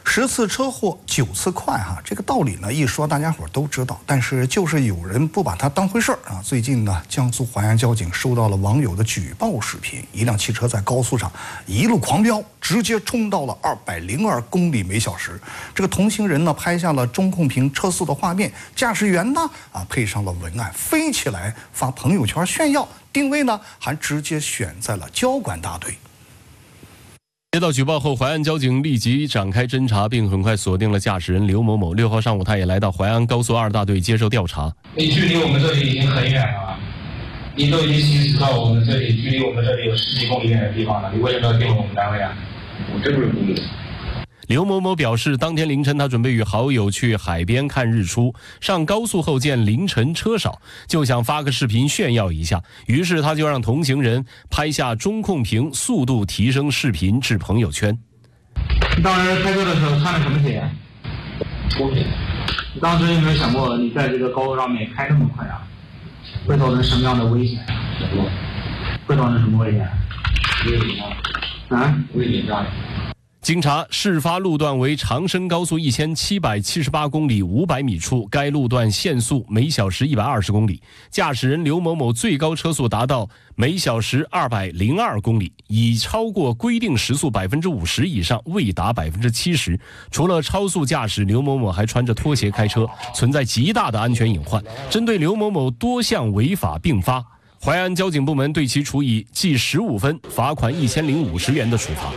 10次车祸9次快哈，这个道理呢一说大家伙都知道，但是就是有人不把它当回事儿啊。最近呢，江苏淮安交警收到了网友的举报视频，一辆汽车在高速上一路狂飙，直接冲到了202公里每小时。这个同行人呢拍下了中控屏车速的画面，驾驶员呢配上了文案，飞起来发朋友圈炫耀，定位呢还直接选在了交管大队。 接到举报后，淮安交警立即展开侦查，并很快锁定了驾驶人刘某某。6号上午，他也来到淮安高速2大队接受调查。 你距离我们这里已经很远了，你都已经行驶到我们这里，距离我们这里有10几公里远的地方了，你为什么要电我们单位啊？我真不是故意的。 刘某某表示，当天凌晨他准备与好友去海边看日出，上高速后见凌晨车少，就想发个视频炫耀一下，于是他就让同行人拍下中控屏速度提升视频至朋友圈。 你当时开车的时候穿了什么鞋？拖鞋。你当时有没有想过，你在这个高速上面开那么快啊，会造成什么样的危险？会造成什么危险？危险啊！危险大。 经查，事发路段为长深高速1778公里500米处，该路段限速每小时120公里，驾驶人刘某某最高车速达到每小时202公里，已超过规定时速50%以上，未达70%。除了超速驾驶，刘某某还穿着拖鞋开车，存在极大的安全隐患。针对刘某某多项违法并发，淮安交警部门对其处以记15分、罚款1050元的处罚。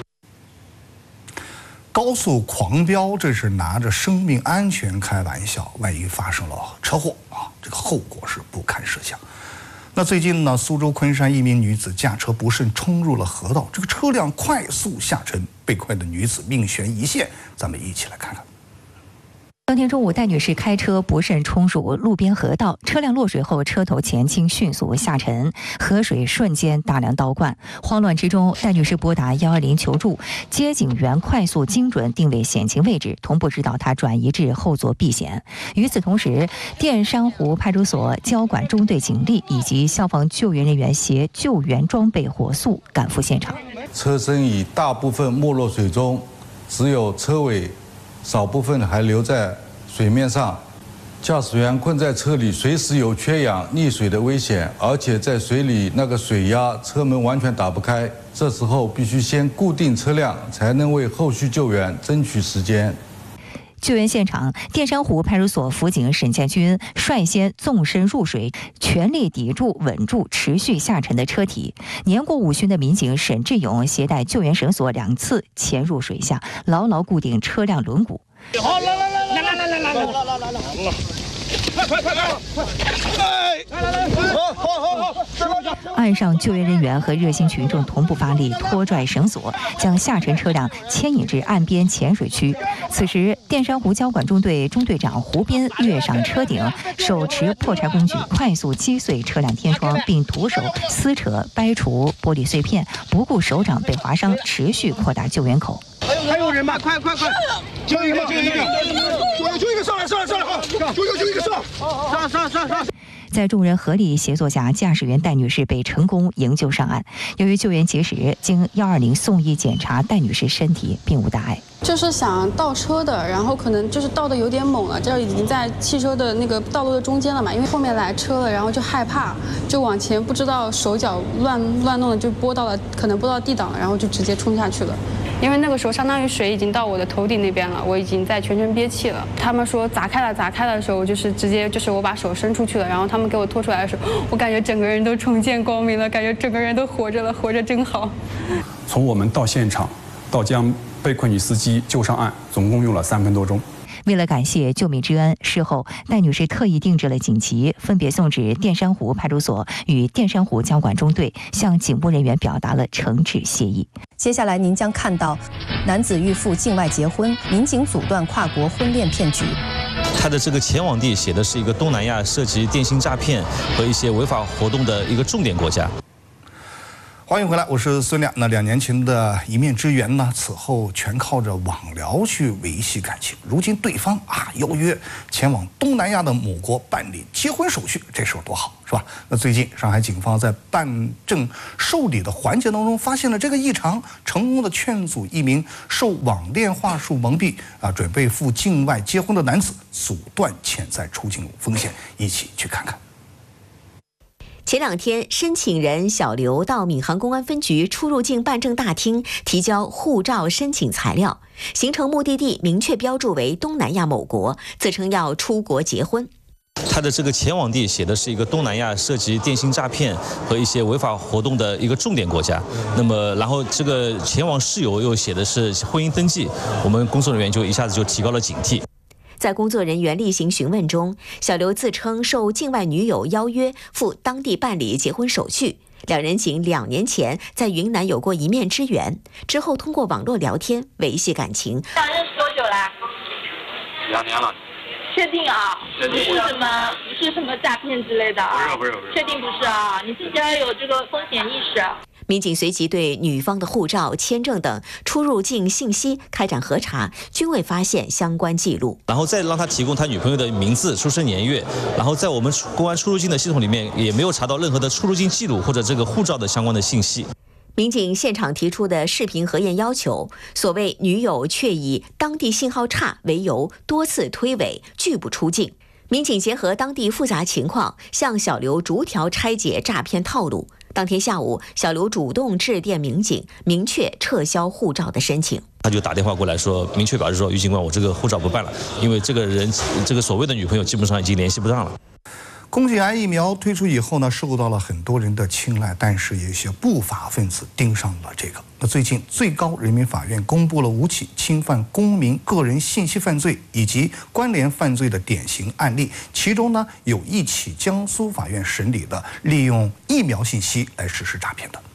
高速狂飙，这是拿着生命安全开玩笑，万一发生了车祸啊，这个后果是不堪设想。那最近呢，苏州昆山一名女子驾车不慎冲入了河道，这个车辆快速下沉，被困的女子命悬一线，咱们一起来看看。 当天中午，戴女士开车不慎冲入路边河道，车辆落水后车头前倾，迅速下沉，河水瞬间大量倒灌。慌乱之中，戴女士拨打120求助，接警员快速精准定位险情位置，同步指导她转移至后座避险。与此同时，淀山湖派出所交管中队警力以及消防救援人员携救援装备火速赶赴现场。 车身已大部分没落水中，只有车尾 少部分还留在水面上，驾驶员困在车里，随时有缺氧、溺水的危险，而且在水里那个水压，车门完全打不开。这时候必须先固定车辆，才能为后续救援争取时间。 救援现场，淀山湖派出所辅警沈建军率先纵身入水，全力抵住、稳住持续下沉的车体。年过50的民警沈志勇携带救援绳索2次潜入水下，牢牢固定车辆轮毂。 好，来！ 岸上救援人员和热心群众同步发力，拖拽绳索，将下沉车辆牵引至岸边浅水区。此时，淀山湖交管中队中队长胡斌跃上车顶，手持破柴工具快速击碎车辆天窗，并徒手撕扯、掰除玻璃碎片，不顾手掌被划伤，持续扩大救援口。 还有人吗？快！救一个！救一个！上来！救一个上！ 在众人合力协作下，驾驶员戴女士被成功营救上岸。由于救援及时，经120送医检查，戴女士身体并无大碍。 就是想倒车的，然后可能就是倒的有点猛了，这已经在汽车的那个道路的中间了嘛。因为后面来车了，然后就害怕，就往前不知道手脚乱弄的，就可能拨到D档了，然后就直接冲下去了。 因为那个时候相当于水已经到我的头顶那边了，我已经在全身憋气了。他们说砸开了的时候，就是直接我把手伸出去了，然后他们给我拖出来的时候，我感觉整个人都重见光明了，感觉整个人都活着了，活着真好。 从我们到现场，到将被困女司机救上岸，总共用了3分多钟。 为了感谢救命之恩，事后戴女士特意定制了锦旗，分别送至淀山湖派出所与淀山湖交管中队，向警务人员表达了诚挚谢意。 接下来您将看到，男子欲赴境外结婚，民警阻断跨国婚恋骗局。 他的这个前往地写的是一个东南亚涉及电信诈骗和一些违法活动的一个重点国家。 欢迎回来，我是孙亮。那2年前的一面之缘呢，此后全靠着网聊去维系感情。如今对方邀约前往东南亚的某国办理结婚手续，这事有多好，是吧？那最近上海警方在办证受理的环节当中发现了这个异常，成功的劝阻一名受网恋话术蒙蔽准备赴境外结婚的男子，阻断潜在出境风险。一起去看看。 前2天，申请人小刘到闵行公安分局出入境办证大厅提交护照申请材料，行程目的地明确标注为东南亚某国，自称要出国结婚。 他的这个前往地写的是一个东南亚涉及电信诈骗和一些违法活动的一个重点国家。那么，然后这个前往事由又写的是婚姻登记，我们工作人员就一下子就提高了警惕。 在工作人员例行询问中，小刘自称受境外女友邀约赴当地办理结婚手续。2人仅2年前在云南有过一面之缘，之后通过网络聊天维系感情。 认识多久了 ？2年了。 确定啊？ 确定。 不是什么诈骗之类的啊？ 不是。 确定不是啊？你自己要有这个风险意识。 民警随即对女方的护照、签证等出入境信息开展核查，均未发现相关记录。 然后再让他提供他女朋友的名字、出生年月，然后在我们公安出入境的系统里面也没有查到任何的出入境记录或者这个护照的相关的信息。 民警现场提出的视频核验要求，所谓女友却以当地信号差为由多次推诿，拒不出境。民警结合当地复杂情况，向小刘逐条拆解诈骗套路。当天下午，小刘主动致电民警，明确撤销护照的申请。 他就打电话过来说，明确表示说，于警官，我这个护照不办了，因为这个人，这个所谓的女朋友基本上已经联系不上了。 宫颈癌疫苗推出以后呢，受到了很多人的青睐，但是有一些不法分子盯上了这个。那最近最高人民法院公布了5起侵犯公民个人信息犯罪以及关联犯罪的典型案例，其中呢有1起江苏法院审理的利用疫苗信息来实施诈骗的。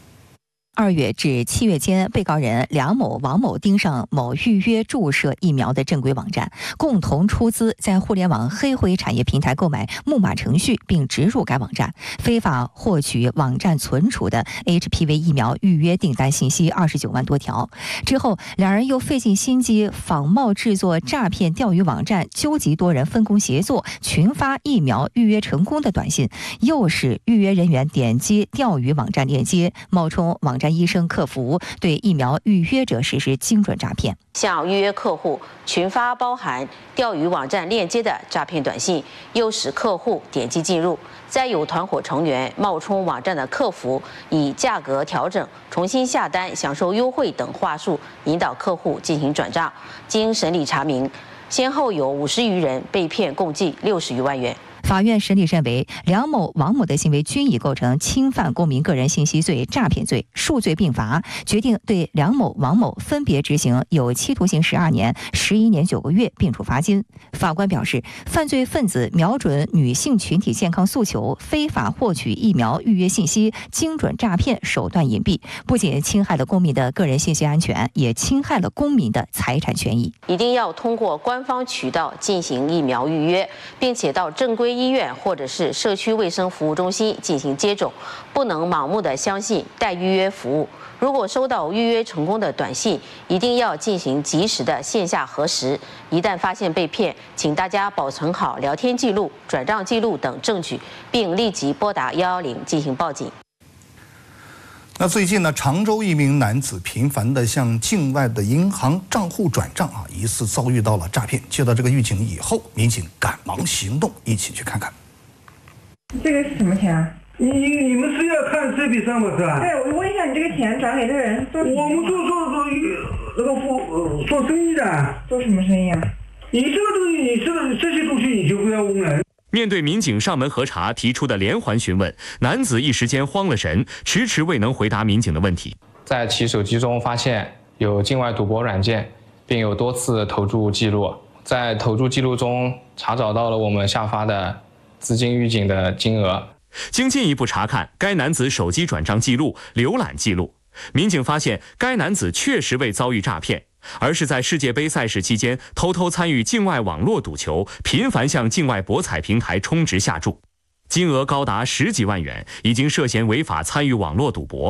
2月至7月间，被告人梁某、王某盯上某预约注射疫苗的正规网站，共同出资在互联网黑灰产业平台购买木马程序，并植入该网站，非法获取网站存储的 HPV 疫苗预约订单信息29万多条。之后，2人又费尽心机仿冒制作诈骗钓鱼网站，纠集多人分工协作，群发疫苗预约成功的短信，诱使预约人员点击钓鱼网站链接，冒充网站医生客服，对疫苗预约者实施精准诈骗， 向预约客户群发包含钓鱼网站链接的诈骗短信，诱使客户点击进入，再有团伙成员冒充网站的客服，以价格调整、重新下单、享受优惠等话术引导客户进行转账。经审理查明，先后有50余人被骗，共计60余万元。 法院审理认为，梁某、王某的行为均已构成侵犯公民个人信息罪、诈骗罪，数罪并罚，决定对梁某、王某分别执行有期徒刑12年、11年9个月，并处罚金。法官表示，犯罪分子瞄准女性群体健康诉求，非法获取疫苗预约信息，精准诈骗，手段隐蔽，不仅侵害了公民的个人信息安全，也侵害了公民的财产权益。 一定要通过官方渠道进行疫苗预约，并且到正规医院或者是社区卫生服务中心进行接种，不能盲目的相信代预约服务。如果收到预约成功的短信，一定要进行及时的线下核实。一旦发现被骗，请大家保存好聊天记录、转账记录等证据，并立即拨打110进行报警。 那最近呢，常州一名男子频繁地向境外的银行账户转账疑似遭遇到了诈骗。接到这个预警以后，民警赶忙行动，一起去看看。 这个是什么钱啊？ 你们是要看这笔账吗？是吧？ 对，我问一下，你这个钱转给这个人做什么？ 我们做生意的。 做什么生意啊？ 你这个东西，这些东西你就不要问了。 面对民警上门核查提出的连环询问，男子一时间慌了神，迟迟未能回答民警的问题。 在其手机中发现有境外赌博软件，并有多次投注记录。在投注记录中查找到了我们下发的资金预警的金额。 经进一步查看该男子手机转账记录、浏览记录，民警发现该男子确实未遭遇诈骗，而是在世界杯赛事期间偷偷参与境外网络赌球，频繁向境外博彩平台充值下注，金额高达10几万元，已经涉嫌违法参与网络赌博。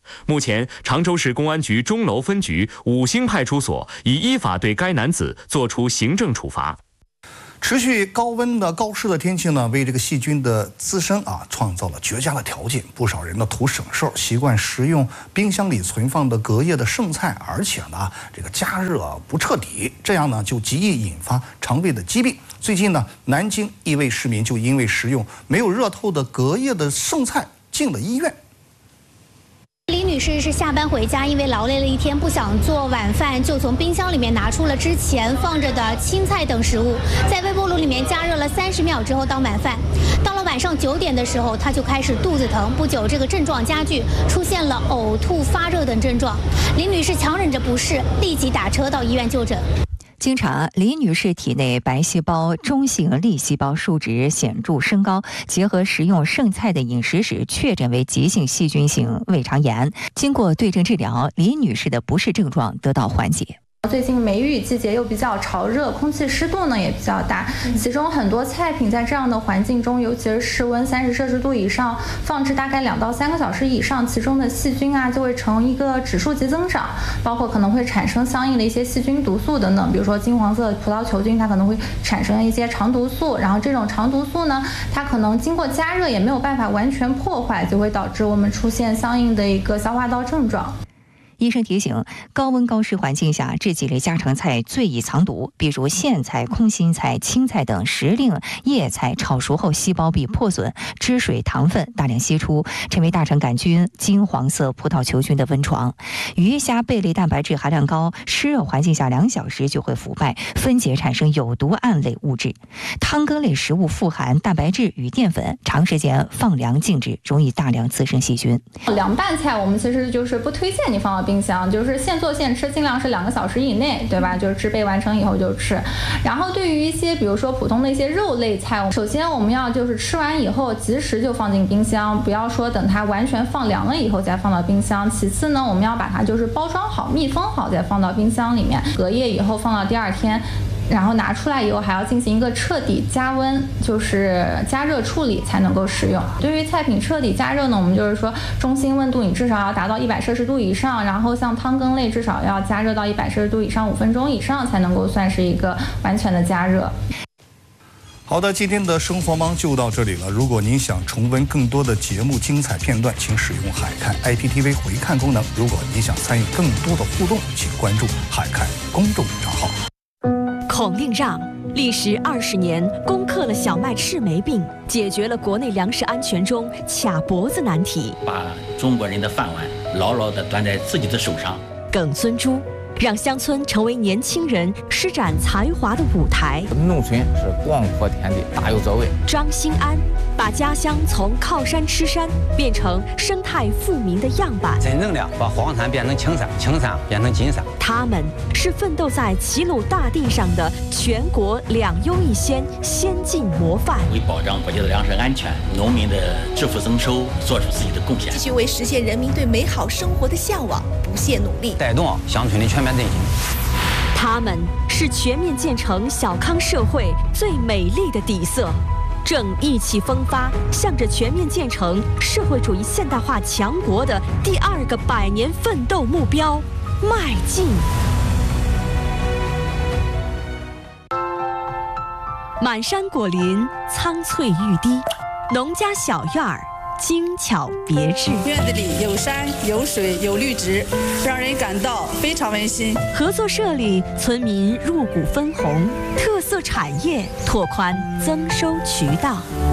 目前，常州市公安局钟楼分局5星派出所已依法对该男子作出行政处罚。 持续高温的高湿的天气呢，为这个细菌的滋生创造了绝佳的条件。不少人呢图省事儿，习惯食用冰箱里存放的隔夜的剩菜，而且呢这个加热不彻底，这样呢就极易引发肠胃的疾病。最近呢，南京一位市民就因为食用没有热透的隔夜的剩菜进了医院。 李女士是下班回家，因为劳累了一天，不想做晚饭，就从冰箱里面拿出了之前放着的青菜等食物，在微波炉里面加热了30秒之后当晚饭。到了晚上9点的时候，她就开始肚子疼，不久这个症状加剧，出现了呕吐、发热等症状。李女士强忍着不适，立即打车到医院就诊。 经查，李女士体内白细胞、中性粒细胞数值显著升高，结合食用剩菜的饮食史，确诊为急性细菌性胃肠炎。经过对症治疗，李女士的不适症状得到缓解。 最近梅雨季节又比较潮热，空气湿度呢也比较大，其中很多菜品在这样的环境中，尤其是室温30摄氏度以上，放置大概2到3个小时以上，其中的细菌就会呈一个指数级增长，包括可能会产生相应的一些细菌毒素等等，比如说金黄色葡萄球菌，它可能会产生一些肠毒素，然后这种肠毒素呢，它可能经过加热也没有办法完全破坏，就会导致我们出现相应的一个消化道症状。 医生提醒，高温高湿环境下，这几类家常菜最易藏毒，比如苋菜、空心菜、青菜等时令叶菜炒熟后细胞壁破损，汁水糖分大量析出，成为大肠杆菌、金黄色葡萄球菌的温床。鱼虾贝类蛋白质含量高，湿热环境下2小时就会腐败，分解产生有毒胺类物质。汤羹类食物富含蛋白质与淀粉，长时间放凉静置，容易大量滋生细菌。 凉拌菜我们其实就是不推荐你放到冰箱，就是现做现吃，尽量是2个小时以内，对吧？就是制备完成以后就吃。然后对于一些比如说普通的一些肉类菜，首先我们要就是吃完以后及时就放进冰箱，不要说等它完全放凉了以后再放到冰箱。其次呢，我们要把它就是包装好、密封好再放到冰箱里面，隔夜以后放到第2天。然后拿出来以后还要进行一个彻底加温，就是加热处理才能够食用。对于菜品彻底加热呢，我们就是说中心温度你至少要达到100摄氏度以上，然后像汤羹类至少要加热到100摄氏度以上5分钟以上才能够算是一个完全的加热。 好的，今天的生活忙就到这里了。如果您想重温更多的节目精彩片段，请使用海看 IPTV 回看功能。如果您想参与更多的互动，请关注海看公众账号。 孔令让历时20年，攻克了小麦赤霉病，解决了国内粮食安全中卡脖子难题， 把中国人的饭碗牢牢地端在自己的手上。 耿尊珠让乡村成为年轻人施展才华的舞台。 农村是广阔天地，大有作为。 张新安把家乡从靠山吃山变成生态富民的样板， 真正的把黄山变成青山，青山变成金山。 他们是奋斗在齐鲁大地上的全国2优1先先进模范， 为保障国家的粮食安全、农民的致富增收做出自己的贡献， 继续为实现人民对美好生活的向往不懈努力， 带动乡村的全面振兴。 他们是全面建成小康社会最美丽的底色，正意气风发，向着全面建成社会主义现代化强国的第2个100年奋斗目标迈进。满山果林，苍翠欲滴，农家小院儿精巧别致， 院子里有山有水有绿植，让人感到非常温馨。 合作社里村民入股分红，特色产业拓宽增收渠道。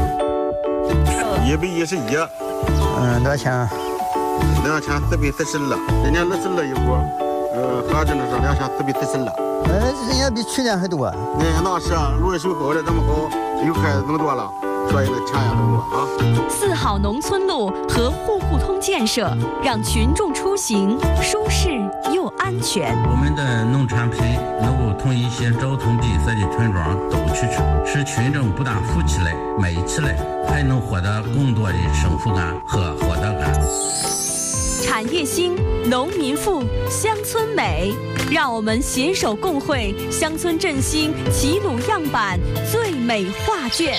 111， 多少 2440了，今年60了一股，合着呢是2440了。 人家比去年还多。 那是路修好了这么好，又开始更多了。所以呢，钱也更多啊。 4好农村路和户户通建设，让群众出行舒适又安全。 我们的农产品能够从一些交通闭塞的村庄走出去，使群众不但富起来、美起来，还能获得更多的幸福感和获得感。 产业兴，农民富，乡村美，让我们携手共绘乡村振兴齐鲁样板最美画卷。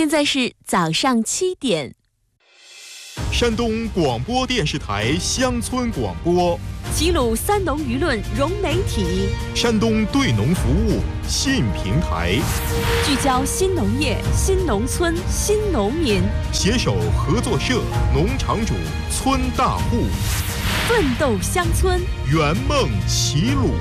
在是早上7点。 山东广播电视台乡村广播， 齐鲁三农舆论融媒体， 山东对农服务信平台， 聚焦新农业、新农村、新农民， 携手合作社、农场主、村大户， 奋斗乡村， 圆梦齐鲁。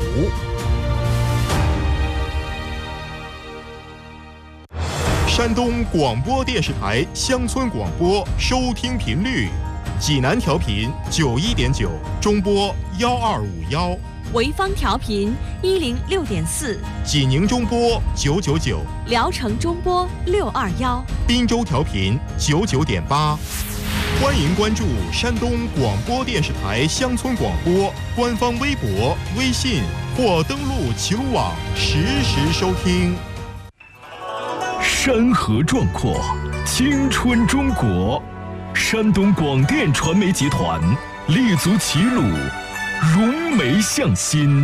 山东广播电视台乡村广播收听频率：济南调频91.9，中波1251； 潍坊调频106.4， 济宁中波999， 聊城中波621， 滨州调频99.8。欢迎关注山东广播电视台乡村广播官方微博、微信或登录齐鲁网实时收听。 山河壮阔，青春中国。山东广电传媒集团立足齐鲁，融媒向新，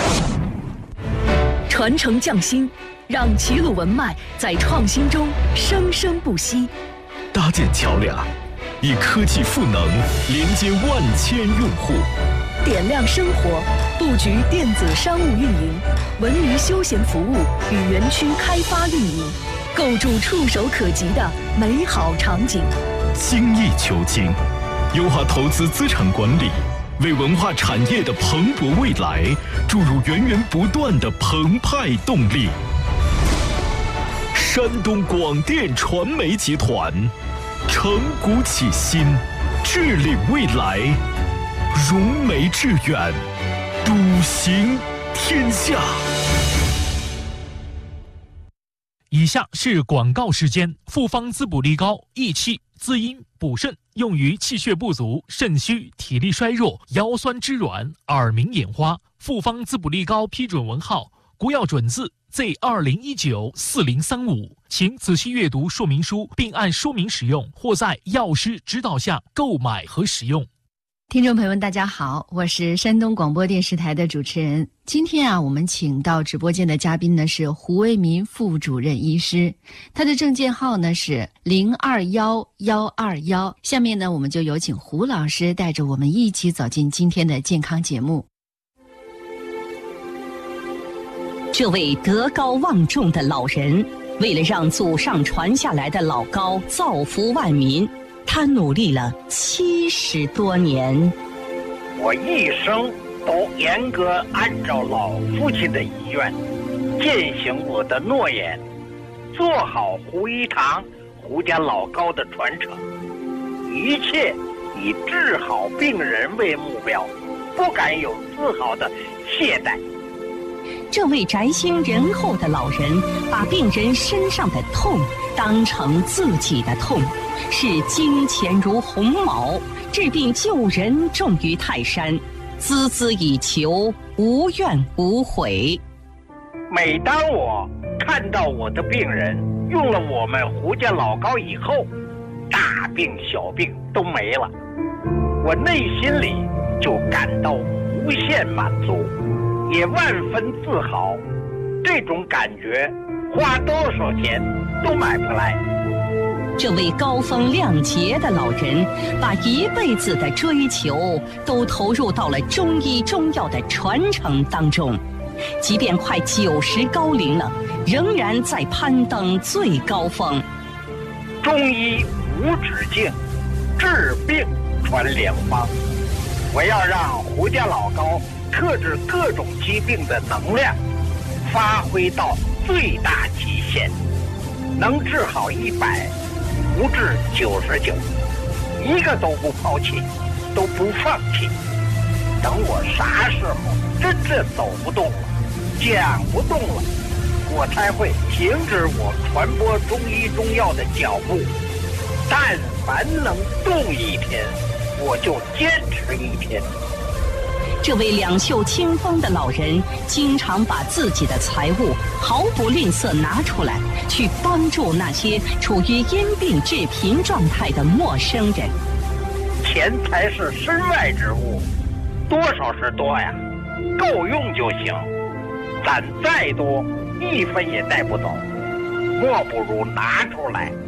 传承匠心，让齐鲁文脉在创新中生生不息。 搭建桥梁，以科技赋能连接万千用户。 点亮生活，布局电子商务运营、文娱休闲服务与园区开发运营，构筑触手可及的美好场景。 精益求精，优化投资资产管理，为文化产业的蓬勃未来注入源源不断的澎湃动力。山东广电传媒集团，成股启新，治理未来，融媒致远，笃行天下。 以下是广告时间。复方滋补力膏益气滋阴补肾，用于气血不足、肾虚、体力衰弱、腰酸肢软、耳鸣眼花。复方滋补力膏批准文号：国药准字 Z20194035，请仔细阅读说明书，并按说明使用，或在药师指导下购买和使用。 听众朋友们，大家好，我是山东广播电视台的主持人。今天我们请到直播间的嘉宾呢是胡为民副主任医师，他的证件号呢是021121。下面呢，我们就有请胡老师带着我们一起走进今天的健康节目。 这位德高望重的老人，为了让祖上传下来的老高造福万民，他努力了70多年。 我一生都严格按照老父亲的遗愿，践行我的诺言，做好胡一堂、胡家老高的传承，一切以治好病人为目标，不敢有丝毫的懈怠。 这位宅心仁厚的老人，把病人身上的痛当成自己的痛，视金钱如鸿毛，治病救人重于泰山，孜孜以求，无怨无悔。 每当我看到我的病人用了我们胡家老高以后，大病小病都没了，我内心里就感到无限满足，也万分自豪。这种感觉花多少钱都买不来。 这位高风亮节的老人，把一辈子的追求都投入到了中医中药的传承当中，即便快90高龄了，仍然在攀登最高峰。 中医无止境，治病传良方。我要让胡家老高克制各种疾病的能量发挥到最大极限，能治好100，不治99，一个都不抛弃，都不放弃。等我啥时候真正走不动了，讲不动了，我才会停止我传播中医中药的脚步。但凡能动一天，我就坚持1天。 这位两袖清风的老人，经常把自己的财物毫不吝啬拿出来，去帮助那些处于因病致贫状态的陌生人。 钱财是身外之物，多少是多呀，够用就行。攒再多，1分也带不走，莫不如拿出来，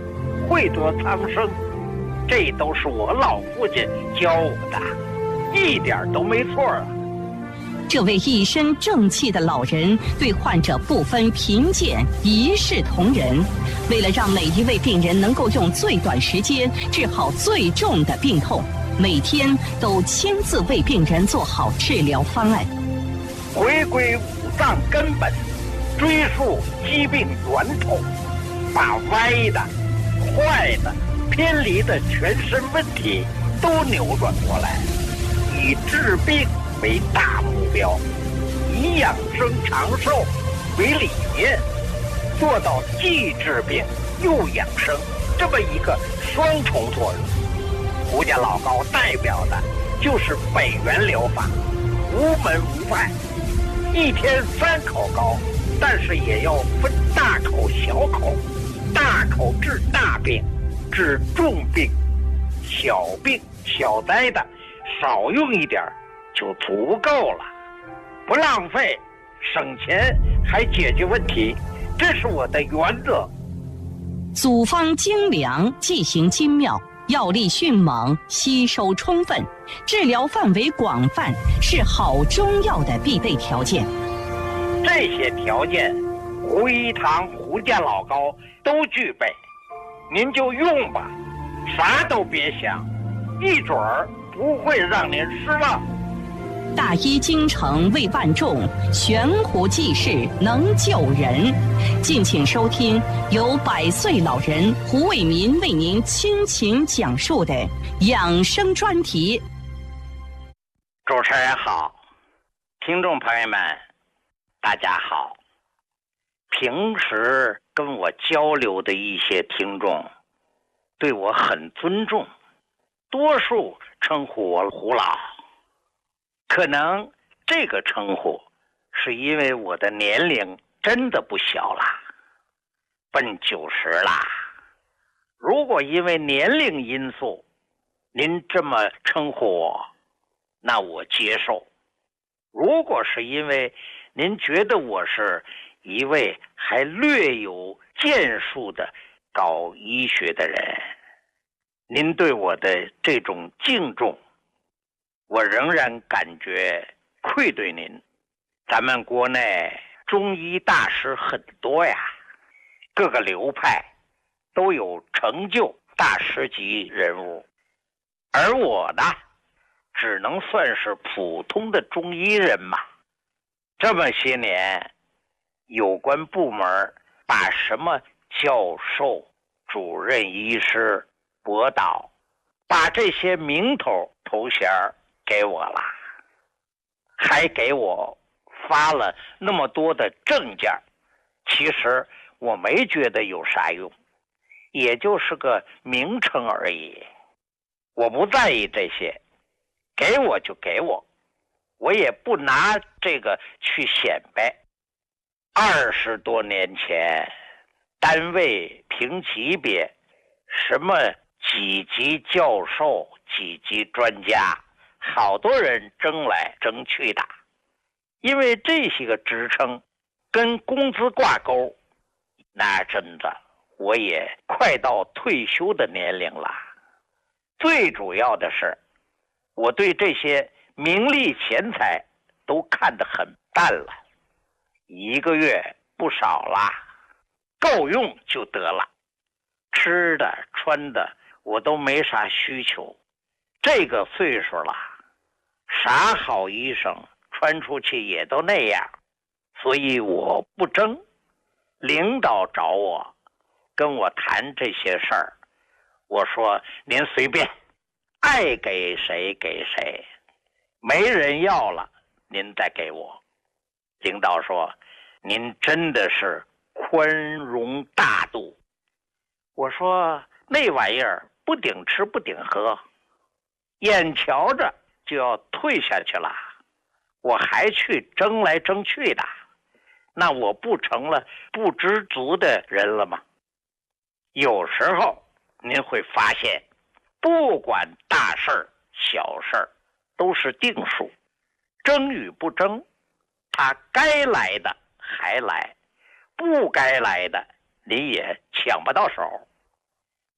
惠泽苍生，这都是我老父亲教我的，一点都没错啊。 这位一身正气的老人对患者不分贫贱，一视同仁。为了让每一位病人能够用最短时间治好最重的病痛，每天都亲自为病人做好治疗方案。 回归五脏根本，追溯疾病源头，把歪的、坏的、偏离的全身问题都扭转过来，以治病为大目标，以养生长寿为理念，做到既治病又养生这么一个双重作用。胡家老高代表的就是北元疗法，无门无派，一天3口高，但是也要分大口小口，大口治大病，治重病，小病小灾的少用一点就足够了，不浪费，省钱还解决问题，这是我的原则。 组方精良，剂型精妙，药力迅猛，吸收充分，治疗范围广泛，是好中药的必备条件。 这些条件，胡一堂、胡家老高都具备，您就用吧，啥都别想，一准儿不会让您失望。 大医精诚为万众，悬壶济世能救人。敬请收听由100岁老人胡卫民为您倾情讲述的养生专题。 主持人好，听众朋友们大家好。平时跟我交流的一些听众对我很尊重，多数称呼我胡老。可能这个称呼是因为我的年龄真的不小了，奔90啦。如果因为年龄因素您这么称呼我，那我接受。如果是因为您觉得我是一位还略有建树的搞医学的人，您对我的这种敬重，我仍然感觉愧对您。咱们国内中医大师很多呀，各个流派都有成就大师级人物，而我呢，只能算是普通的中医人嘛。这么些年，有关部门把什么教授、主任医师、博导，把这些名头衔给我了，还给我发了那么多的证件，其实我没觉得有啥用，也就是个名称而已。我不在意这些，给我就给我，我也不拿这个去显摆。20多年前，单位评级别，什么几级教授、几级专家，好多人争来争去的。因为这些个职称跟工资挂钩，那真的我也快到退休的年龄了。最主要的是，我对这些名利钱财都看得很淡了，一个月不少啦，够用就得了，吃的穿的我都没啥需求。这个岁数了，啥好衣裳穿出去也都那样，所以我不争。领导找我跟我谈这些事儿，我说您随便，爱给谁给谁，没人要了您再给我。领导说您真的是宽容大度。我说那玩意儿不顶吃不顶喝，眼瞧着就要退下去了，我还去争来争去的，那我不成了不知足的人了吗？有时候您会发现，不管大事儿小事儿都是定数，争与不争，他该来的还来，不该来的你也抢不到手。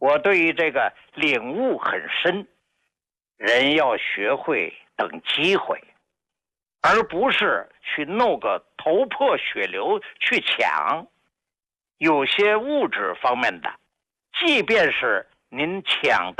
我对于这个领悟很深。人要学会等机会，而不是去弄个头破血流去抢。有些物质方面的，即便是您抢到